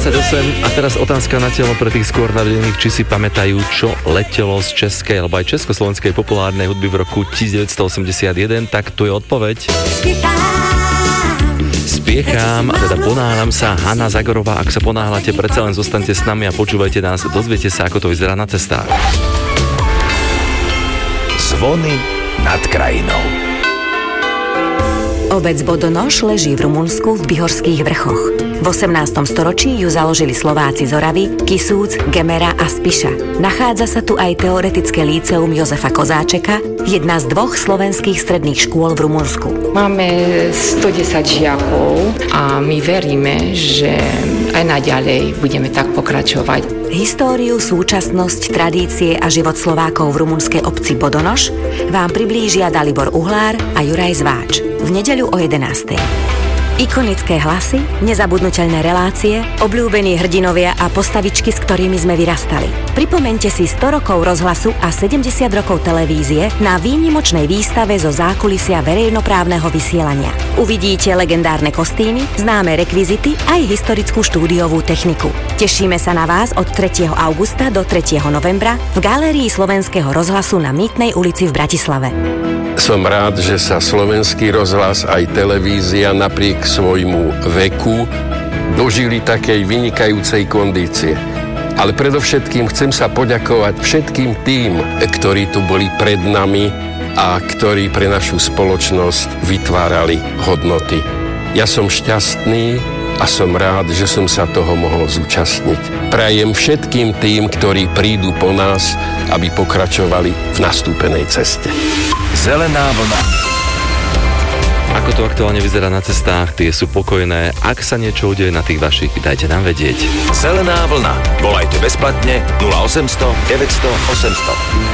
7:28 a teraz otázka na telo pre tých skôr narodených, či si pamätajú, čo letelo z českej alebo aj československej populárnej hudby v roku 1981, tak tu je odpoveď. Spiechám a teda ponáhľam sa. Hanna Zagorová, ak sa ponáhľate, predsa len zostaňte s nami a počúvajte nás, dozviete sa, ako to vyzerá na cestách. Zvony nad krajinou. Obec Bodonoš leží v Rumunsku v Bihorských vrchoch. V 18. storočí ju založili Slováci z Oravy, Kisúc, Gemera a Spiša. Nachádza sa tu aj teoretické líceum Jozefa Kozáčeka, jedna z dvoch slovenských stredných škôl v Rumunsku. Máme 110 žiakov a my veríme, že aj naďalej budeme tak pokračovať. Históriu, súčasnosť, tradície a život Slovákov v rumunskej obci Bodonoš vám priblížia Dalibor Uhlár a Juraj Zváč v nedeľu o 11:00. Ikonické hlasy, nezabudnuteľné relácie, obľúbení hrdinovia a postavičky, s ktorými sme vyrastali. Pripomeňte si 100 rokov rozhlasu a 70 rokov televízie na výnimočnej výstave zo zákulisia verejnoprávneho vysielania. Uvidíte legendárne kostýmy, známe rekvizity aj historickú štúdiovú techniku. Tešíme sa na vás od 3. augusta do 3. novembra v galérii Slovenského rozhlasu na Mýtnej ulici v Bratislave. Som rád, že sa Slovenský rozhlas aj televízia napriek svojmu veku dožili takej vynikajúcej kondície. Ale predovšetkým chcem sa poďakovať všetkým tým, ktorí tu boli pred nami a ktorí pre našu spoločnosť vytvárali hodnoty. Ja som šťastný a som rád, že som sa toho mohol zúčastniť. Prajem všetkým tým, ktorí prídu po nás, aby pokračovali v nastúpenej ceste. Zelená vlna. Ako to aktuálne vyzerá na cestách, tie sú pokojné. Ak sa niečo udeje na tých vašich, dajte nám vedieť. Zelená vlna. Volajte bezplatne 0800 900 800.